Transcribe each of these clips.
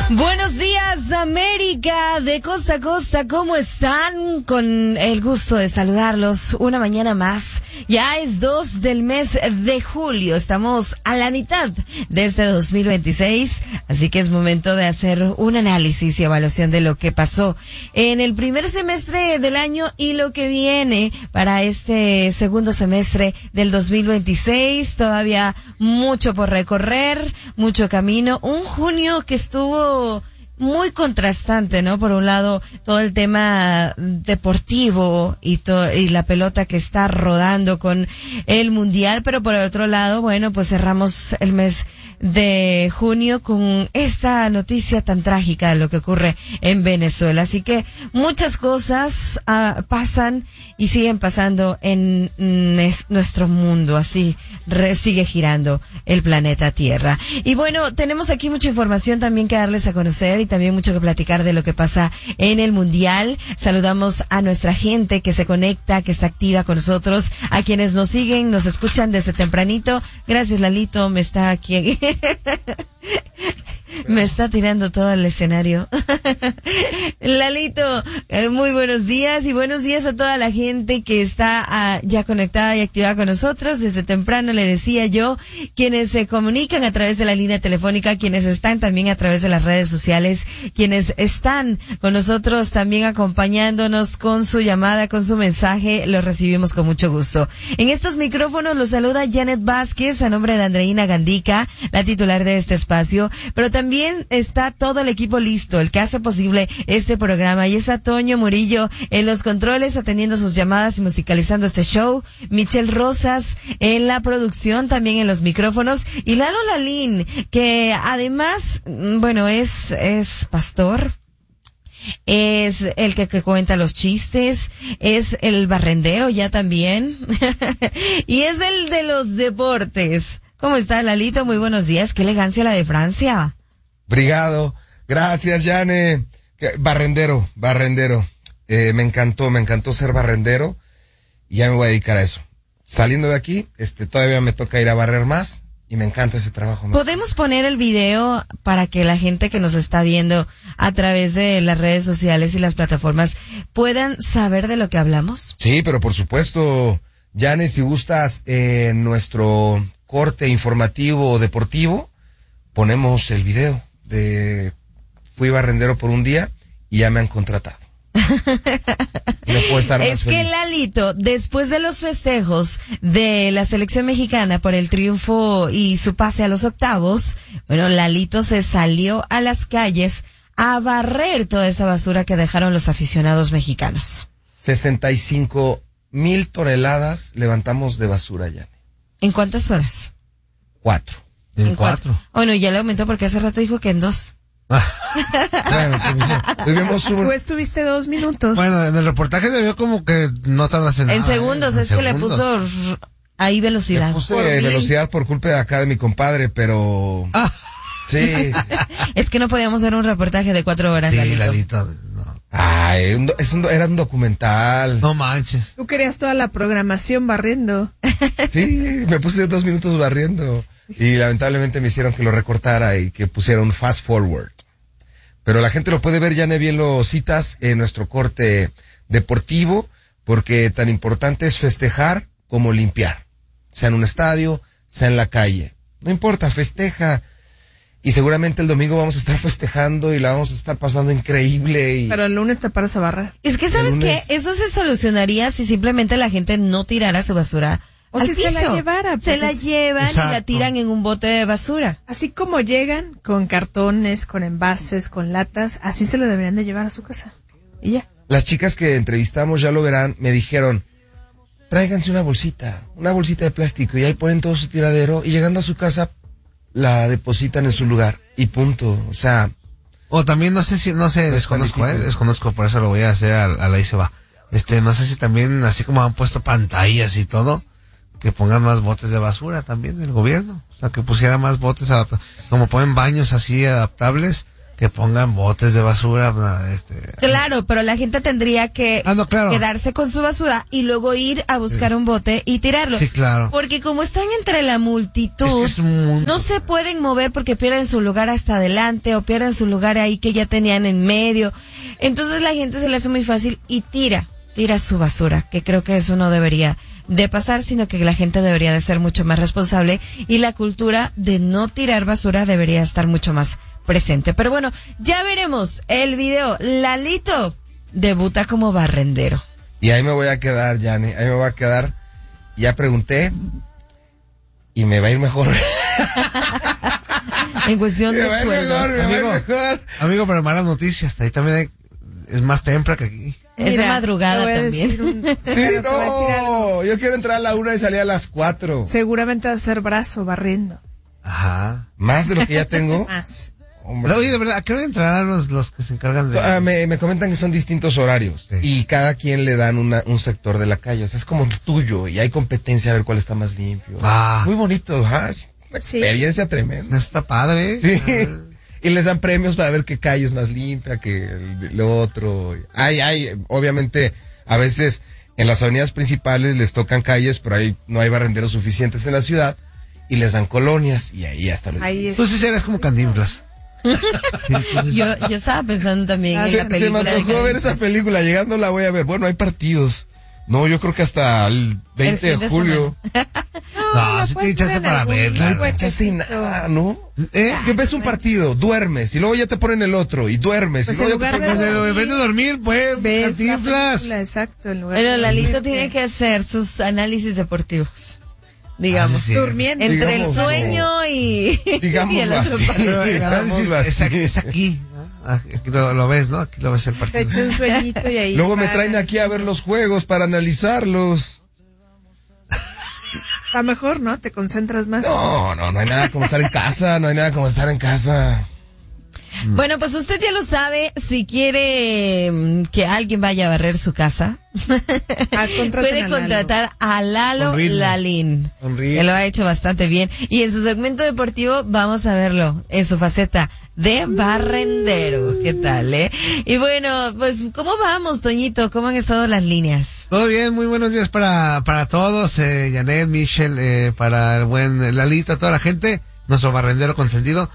Buenos días, América, de costa a costa, ¿cómo están? Con el gusto de saludarlos una mañana más. Ya es 2 del mes de julio, estamos a la mitad de este 2026, así que es momento de hacer un análisis y evaluación de lo que pasó en el primer semestre del año y lo que viene para este segundo semestre del 2026. Todavía mucho por recorrer, mucho camino, un junio que estuvo muy contrastante, ¿no? Por un lado, todo el tema deportivo y la pelota que está rodando con el mundial, pero por el otro lado, bueno, pues cerramos el mes de junio con esta noticia tan trágica de lo que ocurre en Venezuela. Así que muchas cosas pasan y siguen pasando en nuestro mundo. Así sigue girando el planeta Tierra. Y bueno, tenemos aquí mucha información también que darles a conocer y también mucho que platicar de lo que pasa en el mundial. Saludamos a nuestra gente que se conecta, que está activa con nosotros, a quienes nos siguen, nos escuchan desde tempranito. Gracias, Lalito, me está aquí. Me está tirando todo el escenario. Lalito, muy buenos días y buenos días a toda la gente que está ya conectada y activada con nosotros. Desde temprano le decía yo, quienes se comunican a través de la línea telefónica, quienes están también a través de las redes sociales, quienes están con nosotros también acompañándonos con su llamada, con su mensaje, los recibimos con mucho gusto. En estos micrófonos los saluda Janet Vázquez a nombre de Andreina Gandica, la titular de este espacio, pero también está todo el equipo listo, el que hace posible este programa, y está Toño Murillo en los controles atendiendo sus llamadas y musicalizando este show, Michelle Rosas en la producción, también en los micrófonos, y Lalo Lalín, que además, bueno, es pastor, es el que cuenta los chistes, es el barrendero ya también, y es el de los deportes. ¿Cómo está, Lalito? Muy buenos días. Qué elegancia la de Francia. Brigado. Gracias, Yane. Barrendero. Me encantó ser barrendero y ya me voy a dedicar a eso. Saliendo de aquí, todavía me toca ir a barrer más y me encanta ese trabajo. ¿Podemos poner el video para que la gente que nos está viendo a través de las redes sociales y las plataformas puedan saber de lo que hablamos? Sí, pero por supuesto, Yane, si gustas, nuestro corte informativo o deportivo, ponemos el video de fui barrendero por un día y ya me han contratado. No puedo estar más es feliz. Que Lalito, después de los festejos de la selección mexicana por el triunfo y su pase a los octavos, bueno, Lalito se salió a las calles a barrer toda esa basura que dejaron los aficionados mexicanos. 65,000 toneladas levantamos de basura, ya. ¿En cuántas horas? 4. ¿En 4? Bueno, ya le aumentó porque hace rato dijo que en 2. Bueno, tuvimos Tú estuviste 2 minutos. Bueno, en el reportaje se vio como que no tardas en nada. En segundos, es que le puso ahí velocidad. Le puse velocidad por culpa de acá de mi compadre, pero... Sí. Es que no podíamos ver un reportaje de 4 horas, sí, Lalito. Lalito, no. Ay, era un documental. No manches. Tú querías toda la programación barriendo. Sí, me puse 2 minutos barriendo. Y lamentablemente me hicieron que lo recortara y que pusiera un fast forward. Pero la gente lo puede ver, ya bien lo citas en nuestro corte deportivo, porque tan importante es festejar como limpiar. Sea en un estadio, sea en la calle. No importa, festeja. Y seguramente el domingo vamos a estar festejando y la vamos a estar pasando increíble. Pero el lunes te paras a barrer. Es que, ¿sabes qué? Eso se solucionaría si simplemente la gente no tirara su basura o al si piso. se la llevara. Se la llevan. Exacto. Y la tiran en un bote de basura. Así como llegan con cartones, con envases, con latas, así se lo deberían de llevar a su casa. Y ya. Las chicas que entrevistamos, ya lo verán, me dijeron, tráiganse una bolsita de plástico, y ahí ponen todo su tiradero y llegando a su casa la depositan en su lugar y punto. O sea, o también desconozco, por eso lo voy a hacer a la ICEBA. No sé si también, así como han puesto pantallas y todo, que pongan más botes de basura también del gobierno. O sea, que pusiera más botes como ponen baños así adaptables, que pongan botes de basura, Claro, pero la gente tendría que quedarse con su basura y luego ir a buscar un bote y tirarlo. Sí, claro. Porque como están entre la multitud, no se pueden mover porque pierden su lugar hasta adelante o pierden su lugar ahí que ya tenían en medio. Entonces la gente se le hace muy fácil y tira su basura, que creo que eso no debería de pasar, sino que la gente debería de ser mucho más responsable y la cultura de no tirar basura debería estar mucho más presente. Pero bueno, ya veremos el video. Lalito debuta como barrendero. Y ahí me voy a quedar, Yanni, ahí me voy a quedar. Ya pregunté y me va a ir mejor. En cuestión de sueldos. Amigo, pero malas noticias, ahí también es más temprano que aquí. Es de madrugada también. Sí, no, yo quiero entrar a la 1 y salir a las 4. Seguramente va a ser brazo barriendo. Ajá. ¿Más de lo que ya tengo? Más. Hombre. Oye, de verdad, ¿a qué hora entrarán los que se encargan de...? Me comentan que son distintos horarios, sí. Y cada quien le dan un sector de la calle, o sea, es como tuyo y hay competencia a ver cuál está más limpio. Muy bonito, es una experiencia tremenda. Está padre. Sí. Y les dan premios para ver qué calle es más limpia que el otro. Obviamente, a veces en las avenidas principales les tocan calles, pero ahí no hay barrenderos suficientes en la ciudad y les dan colonias y ahí hasta lo Tú sí serás como Cantinflas. Yo estaba pensando también en la película. Se me antojó ver esa película, llegando la voy a ver. Bueno, hay partidos. No, yo creo que hasta el 20 de julio. No, si te echaste para verla. No te echaste nada, ¿no? Es que ves un partido, duermes, y luego ya te ponen el otro, y duermes, pues y luego ya te ponen en vez de dormir, pues, Cantinflas. Exacto, en lugar pero Lalito tiene que hacer sus análisis deportivos. Digamos, durmiendo. Entre el sueño y el otro es aquí. Aquí lo ves, ¿no? Aquí lo ves el partido. Te echo un sueñito y ahí. Luego me traen aquí a ver los juegos para analizarlos. Está mejor, ¿no? Te concentras más. No hay nada como estar en casa, Bueno, pues usted ya lo sabe, si quiere que alguien vaya a barrer su casa, puede contratar a Lalo Lalín, que lo ha hecho bastante bien. Y en su segmento deportivo vamos a verlo en su faceta de barrendero. ¿Qué tal, Y bueno, pues, ¿cómo vamos, Toñito? ¿Cómo han estado las líneas? Todo bien, muy buenos días para todos, Janet, Michelle, para el buen Lalito, toda la gente, nuestro barrendero consentido.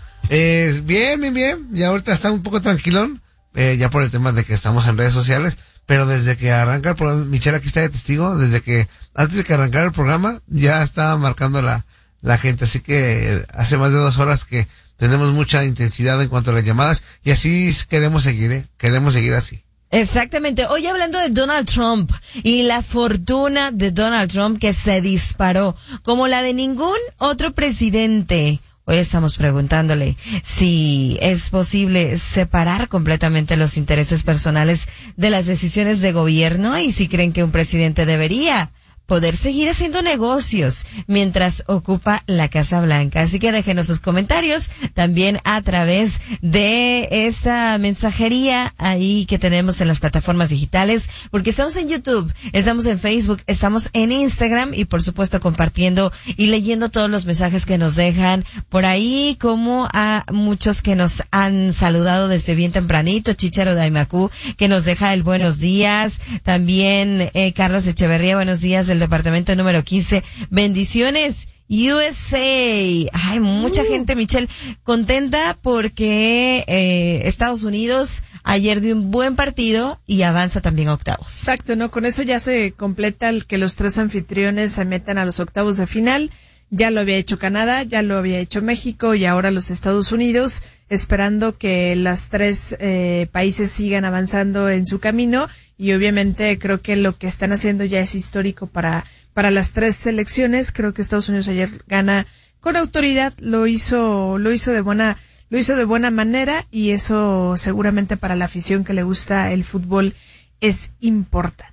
Bien, ya ahorita está un poco tranquilón, ya por el tema de que estamos en redes sociales, pero desde que arranca el programa, Michelle aquí está de testigo, desde que, antes de que arrancara el programa, ya estaba marcando la gente, así que hace más de 2 horas que tenemos mucha intensidad en cuanto a las llamadas, y así queremos seguir así. Exactamente. Hoy hablando de Donald Trump y la fortuna de Donald Trump que se disparó como la de ningún otro presidente. Hoy estamos preguntándole si es posible separar completamente los intereses personales de las decisiones de gobierno y si creen que un presidente debería poder seguir haciendo negocios mientras ocupa la Casa Blanca. Así que déjenos sus comentarios también a través de esta mensajería ahí que tenemos en las plataformas digitales, porque estamos en YouTube, estamos en Facebook, estamos en Instagram y por supuesto compartiendo y leyendo todos los mensajes que nos dejan por ahí, como a muchos que nos han saludado desde bien tempranito, Chicharo de Aymacú, que nos deja el buenos días, también Carlos Echeverría, buenos días del departamento número 15, bendiciones USA. Hay mucha gente, Michelle, contenta porque Estados Unidos ayer dio un buen partido y avanza también a octavos. Exacto, ¿no? Con eso ya se completa el que los 3 anfitriones se metan a los octavos de final. Ya lo había hecho Canadá, ya lo había hecho México y ahora los Estados Unidos, esperando que las 3 países sigan avanzando en su camino, y obviamente creo que lo que están haciendo ya es histórico para las 3 selecciones. Creo que Estados Unidos ayer gana con autoridad, lo hizo de buena manera, y eso seguramente para la afición que le gusta el fútbol es importante.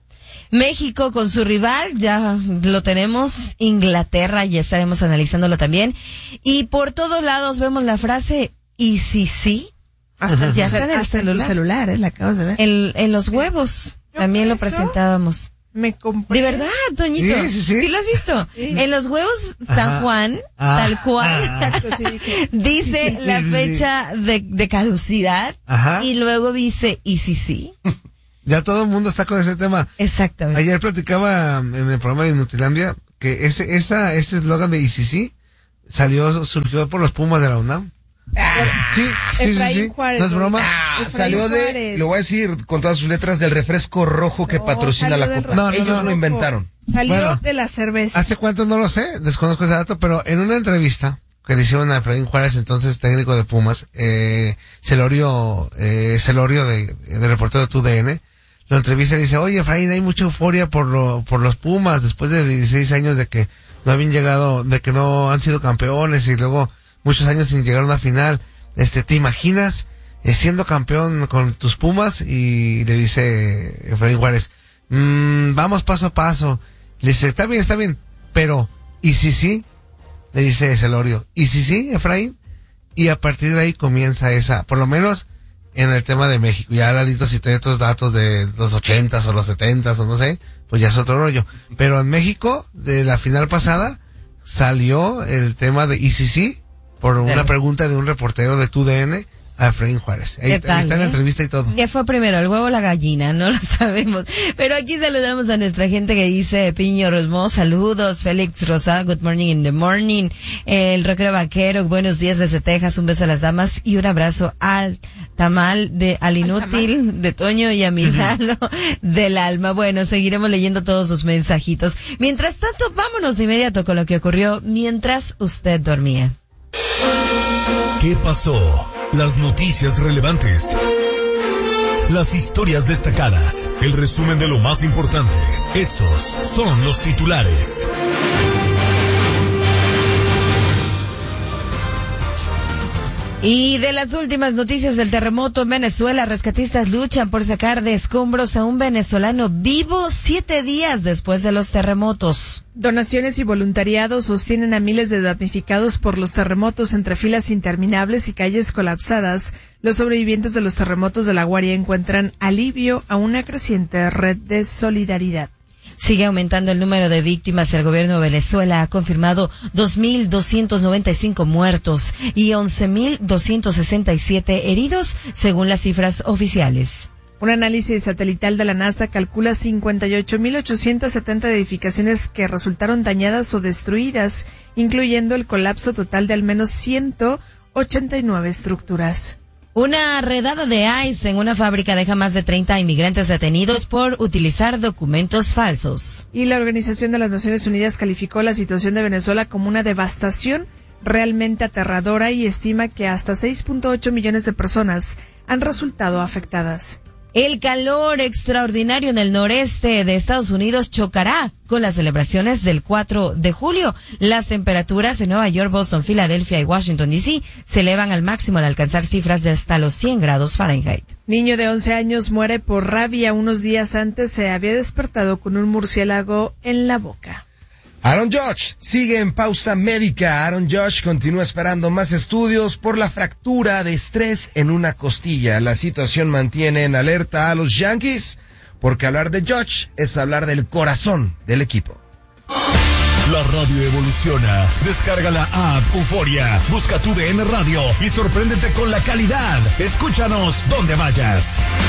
México con su rival, ya lo tenemos, Inglaterra, ya estaremos analizándolo también. Y por todos lados vemos la frase, ¿y si sí? Hasta ya está en el celular, la acabas de ver. En los huevos, también lo presentábamos. Me compré. ¿De verdad, Toñito? Sí, sí, sí. ¿Sí lo has visto? Sí. En los huevos San Juan, tal cual, Exacto, sí, dice. dice Sí, la sí, sí. fecha de caducidad Ajá. y luego dice, ¿y si sí? Ya todo el mundo está con ese tema. Exactamente. Ayer platicaba en el programa de Inutilandia que ese eslogan de ICC surgió por los Pumas de la UNAM. Sí. Efraín Juárez, No es broma. Efraín Salió Juárez. lo voy a decir con todas sus letras, del refresco rojo que No, patrocina salió la del Copa. refresco Ellos lo rojo. inventaron. Salió Bueno. de la cerveza. ¿Hace cuánto? No lo sé, desconozco ese dato, pero en una entrevista que le hicieron a Efraín Juárez, entonces técnico de Pumas, Celorio de reportero de TUDN, lo entrevista y dice, oye Efraín, hay mucha euforia por los Pumas después de 16 años de que no habían llegado, de que no han sido campeones y luego muchos años sin llegar a una final. ¿Te imaginas siendo campeón con tus Pumas? Y le dice Efraín Juárez, vamos paso a paso. Le dice, está bien, pero, ¿y si sí? Le dice Celorio, ¿y si sí, Efraín? Y a partir de ahí comienza esa, por lo menos en el tema de México. Ya Lalito, si tiene otros datos de los 80s o los 70s o no sé, pues ya es otro rollo. Pero en México, de la final pasada, salió el tema de ¿y si sí? Por una pregunta de un reportero de TUDN a Efraín Juárez. Ahí está en la entrevista y todo. ¿Qué fue primero, el huevo o la gallina? No lo sabemos. Pero aquí saludamos a nuestra gente que dice Piño Rosmo, saludos. Félix Rosada, good morning in the morning. El rockero vaquero, buenos días desde Texas, un beso a las damas y un abrazo al tamal al inútil de Toño y a Milano del alma. Bueno, seguiremos leyendo todos sus mensajitos. Mientras tanto, vámonos de inmediato con lo que ocurrió mientras usted dormía. ¿Qué pasó? Las noticias relevantes. Las historias destacadas. El resumen de lo más importante. Estos son los titulares. Y de las últimas noticias del terremoto en Venezuela, rescatistas luchan por sacar de escombros a un venezolano vivo 7 días después de los terremotos. Donaciones y voluntariados sostienen a miles de damnificados por los terremotos entre filas interminables y calles colapsadas. Los sobrevivientes de los terremotos de La Guaria encuentran alivio a una creciente red de solidaridad. Sigue aumentando el número de víctimas. El gobierno de Venezuela ha confirmado 2.295 muertos y 11.267 heridos, según las cifras oficiales. Un análisis satelital de la NASA calcula 58.870 edificaciones que resultaron dañadas o destruidas, incluyendo el colapso total de al menos 189 estructuras. Una redada de ICE en una fábrica deja más de 30 inmigrantes detenidos por utilizar documentos falsos. Y la Organización de las Naciones Unidas calificó la situación de Venezuela como una devastación realmente aterradora y estima que hasta 6.8 millones de personas han resultado afectadas. El calor extraordinario en el noreste de Estados Unidos chocará con las celebraciones del 4 de julio. Las temperaturas en Nueva York, Boston, Filadelfia y Washington, D.C. se elevan al máximo al alcanzar cifras de hasta los 100 grados Fahrenheit. Niño de 11 años muere por rabia. Unos días antes se había despertado con un murciélago en la boca. Aaron Judge sigue en pausa médica. Aaron Judge continúa esperando más estudios por la fractura de estrés en una costilla. La situación mantiene en alerta a los Yankees, porque hablar de Judge es hablar del corazón del equipo. La radio evoluciona. Descarga la app Euforia, busca TUDN Radio y sorpréndete con la calidad. Escúchanos donde vayas.